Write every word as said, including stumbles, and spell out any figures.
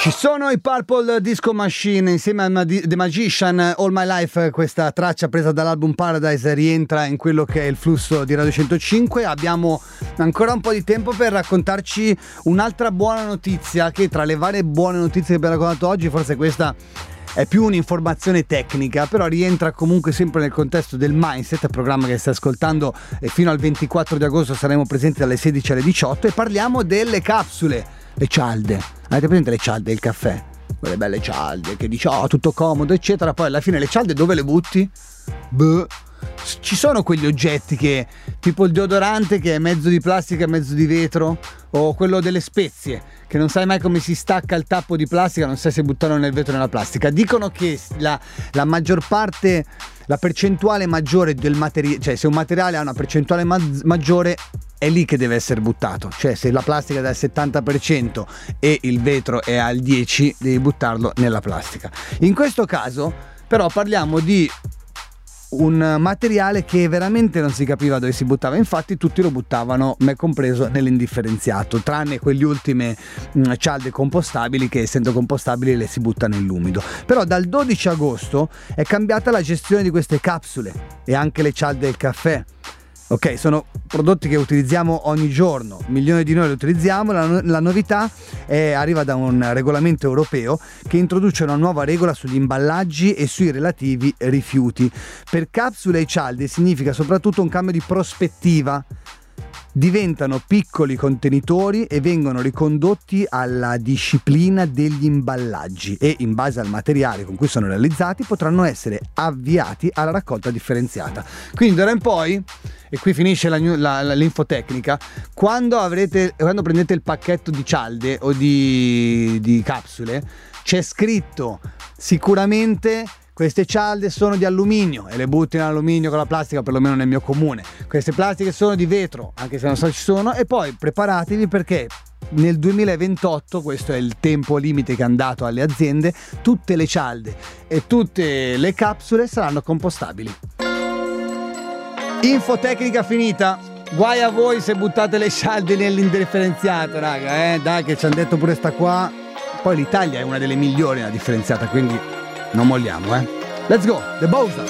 Ci sono i Purple Disco Machine insieme a The Magician. All My Life, questa traccia presa dall'album Paradise, rientra in quello che è il flusso di Radio centocinque. Abbiamo ancora un po' di tempo per raccontarci un'altra buona notizia, che tra le varie buone notizie che abbiamo raccontato oggi forse questa è più un'informazione tecnica, però rientra comunque sempre nel contesto del Mindset, programma che stai ascoltando, e fino al ventiquattro di agosto saremo presenti dalle sedici alle diciotto e parliamo delle capsule. Le cialde, avete presente le cialde del caffè? Quelle belle cialde che dici oh tutto comodo eccetera, poi alla fine le cialde dove le butti? Beh, ci sono quegli oggetti che, tipo il deodorante che è mezzo di plastica e mezzo di vetro, o quello delle spezie che non sai mai come si stacca il tappo di plastica, non sai se buttarlo nel vetro o nella plastica. Dicono che la, la maggior parte, la percentuale maggiore del materiale, cioè se un materiale ha una percentuale ma- maggiore è lì che deve essere buttato, cioè se la plastica è del settanta per cento e il vetro è al dieci per cento devi buttarlo nella plastica. In questo caso però parliamo di un materiale che veramente non si capiva dove si buttava, infatti tutti lo buttavano, me compreso, nell'indifferenziato, tranne quelle ultime mh, cialde compostabili che essendo compostabili le si buttano nell'umido. Però dal dodici agosto è cambiata la gestione di queste capsule e anche le cialde del caffè. Ok, sono prodotti che utilizziamo ogni giorno, milioni di noi li utilizziamo. La, la novità è, arriva da un regolamento europeo che introduce una nuova regola sugli imballaggi e sui relativi rifiuti. Per capsule e cialde significa soprattutto un cambio di prospettiva. Diventano piccoli contenitori e vengono ricondotti alla disciplina degli imballaggi e in base al materiale con cui sono realizzati potranno essere avviati alla raccolta differenziata. Quindi d'ora in poi, e qui finisce la, la, la, l'infotecnica, quando avrete, quando prendete il pacchetto di cialde o di, di capsule, c'è scritto sicuramente queste cialde sono di alluminio e le butti in alluminio con la plastica, perlomeno nel mio comune. Queste plastiche sono di vetro, anche se non so ci sono, e poi preparatevi perché nel duemilaventotto, questo è il tempo limite che hanno dato alle aziende, tutte le cialde e tutte le capsule saranno compostabili. Infotecnica finita. Guai a voi se buttate le cialde nell'indifferenziato, raga, eh? Dai che ci hanno detto pure sta qua. Poi l'Italia è una delle migliori nella differenziata, quindi non molliamo, eh. Let's go, The Bowser.